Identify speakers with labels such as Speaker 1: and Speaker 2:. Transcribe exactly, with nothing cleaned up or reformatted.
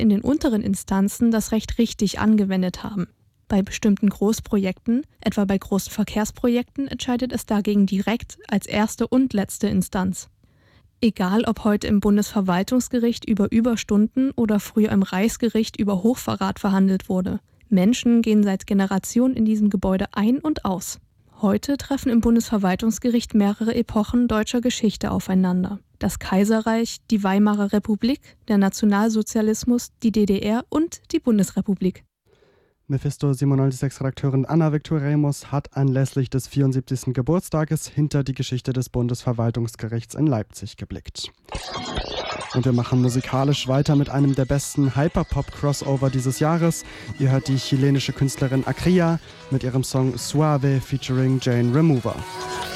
Speaker 1: in den unteren Instanzen das Recht richtig angewendet haben. Bei bestimmten Großprojekten, etwa bei großen Verkehrsprojekten, entscheidet es dagegen direkt als erste und letzte Instanz. Egal ob heute im Bundesverwaltungsgericht über Überstunden oder früher im Reichsgericht über Hochverrat verhandelt wurde. Menschen gehen seit Generationen in diesem Gebäude ein und aus. Heute treffen im Bundesverwaltungsgericht mehrere Epochen deutscher Geschichte aufeinander. Das Kaiserreich, die Weimarer Republik, der Nationalsozialismus, die D D R und die Bundesrepublik.
Speaker 2: Mephisto siebenundneunzig-Redakteurin Anna Viktoria Remus hat anlässlich des vierundsiebzigsten Geburtstages hinter die Geschichte des Bundesverwaltungsgerichts in Leipzig geblickt. Und wir machen musikalisch weiter mit einem der besten Hyperpop-Crossover dieses Jahres. Ihr hört die chilenische Künstlerin Akria mit ihrem Song Suave featuring Jane Remover.